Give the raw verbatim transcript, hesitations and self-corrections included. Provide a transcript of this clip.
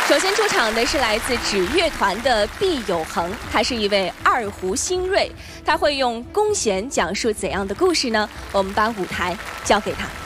首先出场的是来自指乐团的毕有恒，他是一位二胡新锐，他会用弓弦讲述怎样的故事呢？我们把舞台交给他。